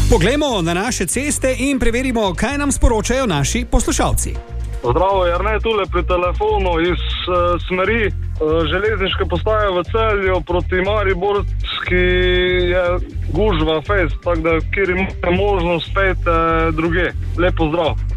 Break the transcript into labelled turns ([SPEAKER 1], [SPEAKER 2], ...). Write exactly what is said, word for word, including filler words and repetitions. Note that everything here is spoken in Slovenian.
[SPEAKER 1] Poglejmo na naše ceste in preverimo, kaj nam sporočajo naši poslušalci.
[SPEAKER 2] Zdravo, Jernej, tule pri telefonu iz uh, smeri uh, železniške postaje v Celju proti Mariborski je gužva fejs, tako da kjer imate možnost, pejte druge. Lep pozdrav.